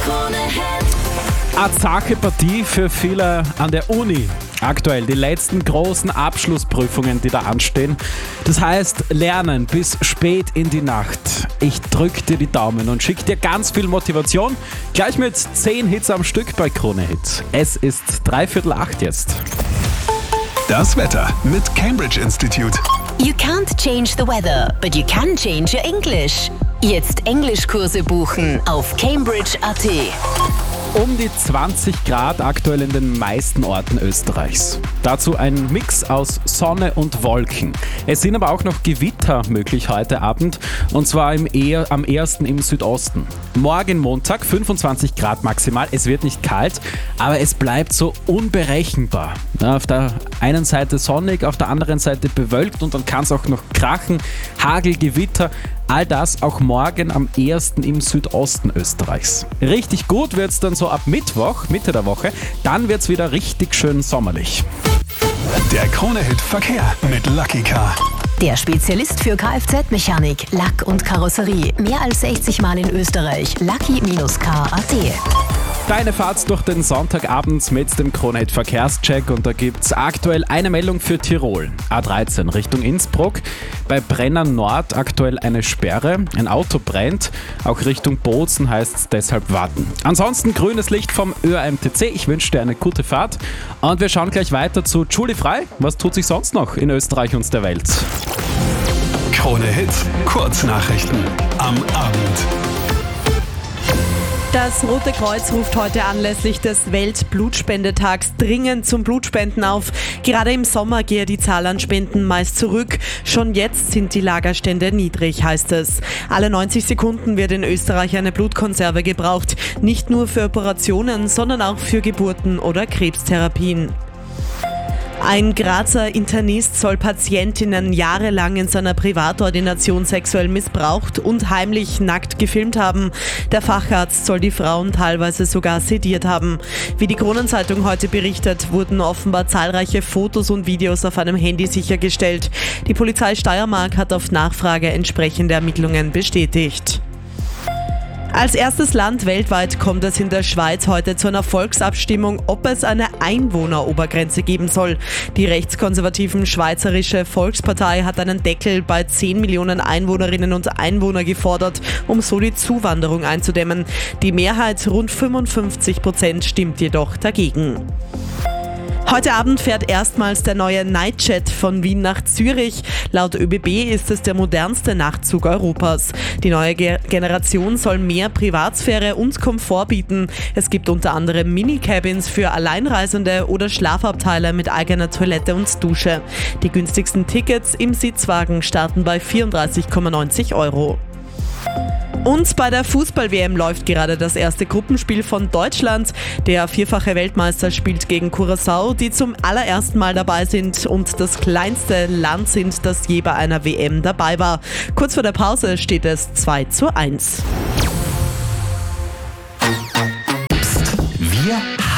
Eine zahre Partie für viele an der Uni. Aktuell die letzten großen Abschlussprüfungen, die da anstehen. Das heißt, lernen bis spät in die Nacht. Ich drück dir die Daumen und schick dir ganz viel Motivation. Gleich mit 10 Hits am Stück bei Krone Hit. Es ist 7:45 jetzt. Das Wetter mit Cambridge Institute. You can't change the weather, but you can change your English. Jetzt Englischkurse buchen auf Cambridge.at. Um die 20 Grad aktuell in den meisten Orten Österreichs. Dazu ein Mix aus Sonne und Wolken. Es sind aber auch noch Gewitter möglich heute Abend und zwar am ehesten im Südosten. Morgen Montag 25 Grad maximal. Es wird nicht kalt, aber es bleibt so unberechenbar. Ja, auf der einen Seite sonnig, auf der anderen Seite bewölkt und dann kann es auch noch krachen, Hagel, Gewitter. All das auch morgen am ehesten im Südosten Österreichs. Richtig gut wird es dann so ab Mittwoch, Mitte der Woche. Dann wird es wieder richtig schön sommerlich. Der Krone-Hit Verkehr mit Lucky Car. Der Spezialist für Kfz-Mechanik, Lack und Karosserie. Mehr als 60 Mal in Österreich. Lucky-car.at. Deine Fahrt durch den Sonntagabend mit dem Krone-Hit Verkehrscheck und da gibt es aktuell eine Meldung für Tirol. A13 Richtung Innsbruck. Bei Brenner Nord aktuell eine Sperre. Ein Auto brennt. Auch Richtung Bozen heißt es deshalb warten. Ansonsten grünes Licht vom ÖAMTC. Ich wünsche dir eine gute Fahrt. Und wir schauen gleich weiter zu Julie Frei. Was tut sich sonst noch in Österreich und der Welt? Krone-Hit Kurznachrichten am Abend. Das Rote Kreuz ruft heute anlässlich des Weltblutspendetags dringend zum Blutspenden auf. Gerade im Sommer gehe die Zahl an Spenden meist zurück. Schon jetzt sind die Lagerstände niedrig, heißt es. Alle 90 Sekunden wird in Österreich eine Blutkonserve gebraucht. Nicht nur für Operationen, sondern auch für Geburten oder Krebstherapien. Ein Grazer Internist soll Patientinnen jahrelang in seiner Privatordination sexuell missbraucht und heimlich nackt gefilmt haben. Der Facharzt soll die Frauen teilweise sogar sediert haben. Wie die Kronenzeitung heute berichtet, wurden offenbar zahlreiche Fotos und Videos auf einem Handy sichergestellt. Die Polizei Steiermark hat auf Nachfrage entsprechende Ermittlungen bestätigt. Als erstes Land weltweit kommt es in der Schweiz heute zu einer Volksabstimmung, ob es eine Einwohnerobergrenze geben soll. Die rechtskonservativen Schweizerische Volkspartei hat einen Deckel bei 10 Millionen Einwohnerinnen und Einwohner gefordert, um so die Zuwanderung einzudämmen. Die Mehrheit, rund 55%, stimmt jedoch dagegen. Heute Abend fährt erstmals der neue Nightjet von Wien nach Zürich. Laut ÖBB ist es der modernste Nachtzug Europas. Die neue Generation soll mehr Privatsphäre und Komfort bieten. Es gibt unter anderem Mini-Cabins für Alleinreisende oder Schlafabteile mit eigener Toilette und Dusche. Die günstigsten Tickets im Sitzwagen starten bei 34,90 €. Und bei der Fußball-WM läuft gerade das erste Gruppenspiel von Deutschland. Der vierfache Weltmeister spielt gegen Curaçao, die zum allerersten Mal dabei sind und das kleinste Land sind, das je bei einer WM dabei war. Kurz vor der Pause steht es 2:1.